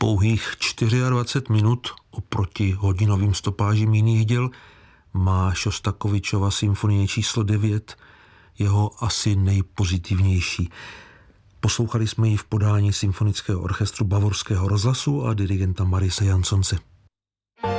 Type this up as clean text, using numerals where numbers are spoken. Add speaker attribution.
Speaker 1: Pouhých 24 minut oproti hodinovým stopážím jiných děl má Šostakovičova symfonie číslo 9 jeho asi nejpozitivnější. Poslouchali jsme ji v podání Symfonického orchestru Bavorského rozhlasu a dirigenta Marise Jansonce.